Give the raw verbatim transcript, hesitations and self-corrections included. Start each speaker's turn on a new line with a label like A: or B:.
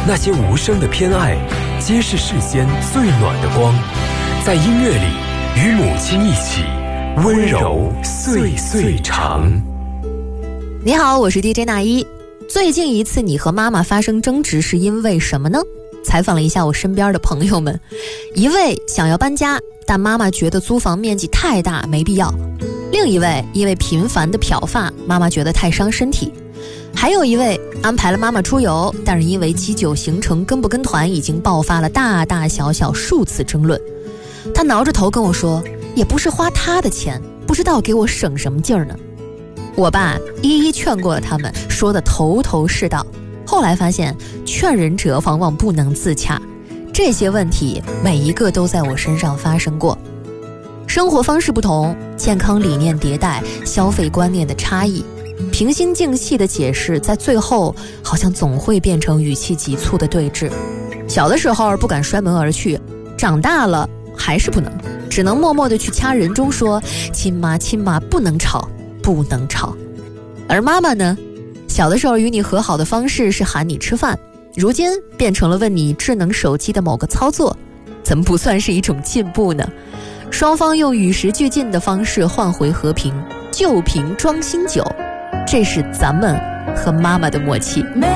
A: 那些无声的偏爱，皆是世间最暖的光。在音乐里，与母亲一起温柔岁岁长。
B: 你好，我是 D J 那一。最近一次你和妈妈发生争执是因为什么呢？采访了一下我身边的朋友们，一位想要搬家，但妈妈觉得租房面积太大没必要；另一位因为频繁的漂发，妈妈觉得太伤身体；还有一位安排了妈妈出游，但是因为机酒行程跟不跟团已经爆发了大大小小数次争论。他挠着头跟我说，也不是花他的钱，不知道给我省什么劲儿呢。我爸一一劝过了他们，说得头头是道。后来发现劝人者往往不能自洽，这些问题每一个都在我身上发生过。生活方式不同，健康理念迭代，消费观念的差异，平心静气的解释，在最后好像总会变成语气急促的对峙。小的时候不敢摔门而去，长大了还是不能，只能默默地去掐人中说，亲妈亲妈不能吵不能吵。而妈妈呢，小的时候与你和好的方式是喊你吃饭，如今变成了问你智能手机的某个操作，怎么不算是一种进步呢？双方用与时俱进的方式换回和平，旧瓶装新酒，这是咱们和妈妈的默契。